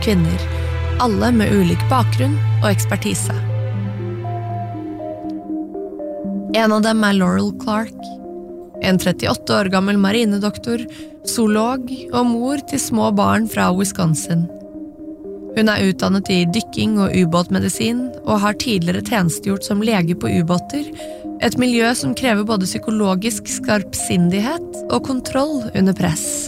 kvinner, alle med ulik bakgrunn og ekspertise. En av dem Laurel Clark, en 38 år gammel marinedoktor, zoolog og mor til små barn fra Wisconsin. Hun utdannet i dykking og ubåtmedisin og har tidligere tjenestegjort som lege på ubåter, et miljø som krever både psykologisk skarpsindighet og kontroll under press.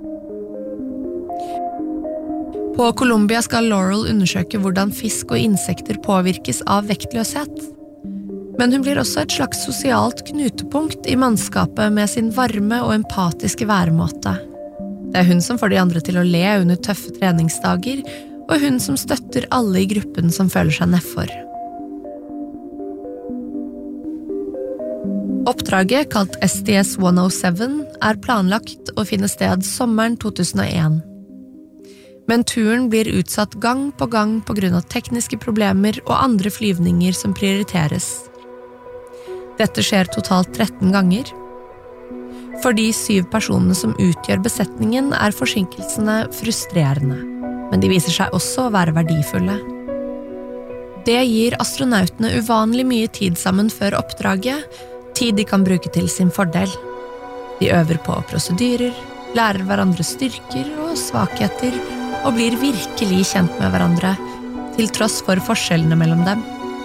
På Columbia skal Laurel undersøke hvordan fisk og insekter påvirkes av vektløshet. Men hun blir også et slags sosialt knutepunkt i mannskapet med sin varme og empatiske væremåte. Det hun som får de andre til å le under tøffe treningsdager, og hun som støtter alle i gruppen som føler seg nedfor. Oppdraget, kalt STS-107, planlagt å finne sted sommeren 2001. Men turen blir utsatt gang på gang på grunn av tekniske problemer og andre flyvninger som prioriteres. Dette skjer totalt 13 ganger. For de 7 personene som utgjør besetningen forsinkelsene frustrerende, men de viser seg også å være verdifulle. Det gir astronautene uvanlig mye tid sammen før oppdraget, tid de kan bruke til sin fordel. De øver på prosedyrer, lærer hverandres styrker og svakheter, og blir virkelig kjent med hverandre, til tross for forskjellene mellom dem.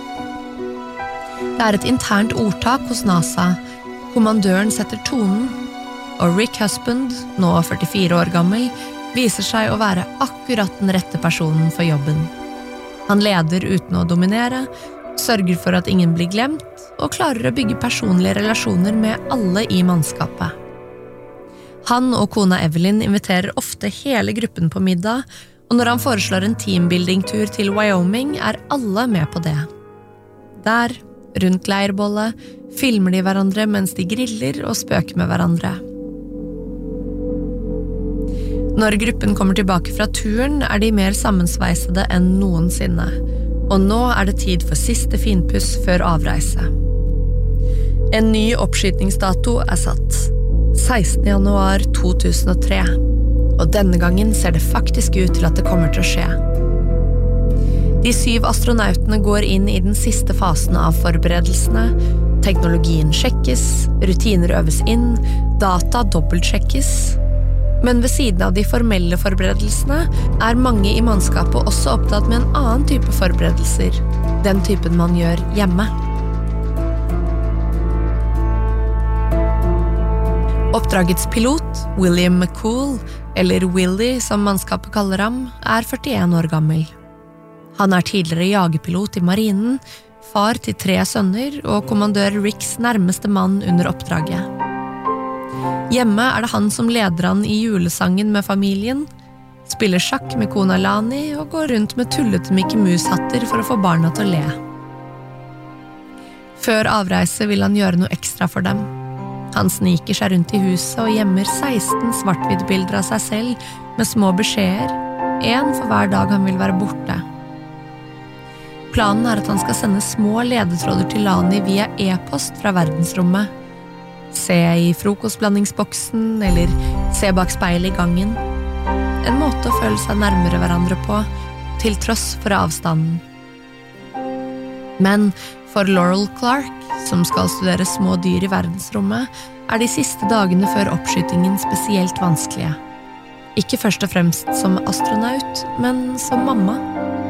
Det et internt ordtak hos NASA. Kommandøren setter tonen, og Rick Husband, nå 44 år gammel, viser seg å være akkurat den rette personen for jobben. Han leder uten å dominere, sørger for at ingen blir glemt, og klarer å bygge personlige relasjoner med alle i mannskapet. Han og kona Evelyn inviterer ofte hele gruppen på middag, og når han foreslår en teambuilding-tur til Wyoming, alle med på det. Der, rundt leirbollet, filmer de hverandre mens de griller og spøker med hverandre. Når gruppen kommer tilbake fra turen, de mer sammensveisede enn noensinne, og nå det tid for siste finpuss før avreise. En ny oppskytningsdato satt, 16. januar 2003, og denne gangen ser det faktisk ut til at det kommer til å skje. De 7 astronautene går inn i den siste fasen av forberedelsene, teknologien sjekkes, rutiner øves inn, data dobbeltsjekkes. Men ved siden av de formelle forberedelsene mange i mannskapet også opptatt med en annen type forberedelser, den typen man gjør hjemme. Oppdragets pilot, William McCool, eller Willy som mannskapet kaller ham, 41 år gammel. Han tidligere jagerpilot i marinen, far til 3 sønner og kommandør Ricks nærmeste mann under oppdraget. Hjemme det han som leder han i julesangen med familien, spiller sjakk med kona Lani og går rundt med tullete Mickey Mouse-hatter for å få barna til å le. Før avreise vil han gjøre noe ekstra for dem. Han sniker seg rundt i huset og gjemmer 16 svart-hvitt-bilder av seg selv med små beskjeder, en for hver dag han vil være borte. Planen at han skal sende små ledetråder til Lani via e-post fra verdensrommet. Se i frokostblandingsboksen, eller se bak speilet i gangen. En måte å føle seg nærmere hverandre på, til tross for avstanden. Men for Laurel Clark, som skal studere små dyr i verdensrommet, de siste dagene før oppskytingen spesielt vanskelige. Ikke først og fremst som astronaut, men som mamma.